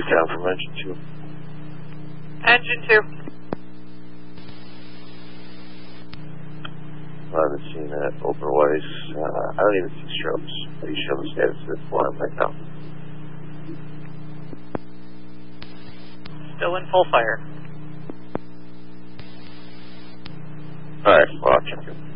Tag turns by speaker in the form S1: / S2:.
S1: down from engine 2.
S2: Engine 2.
S1: I haven't seen Oprah Weiss. I don't even see strobes. How do you show the status of this one right now?
S2: Still in full fire.
S1: Alright, well, I'll check it.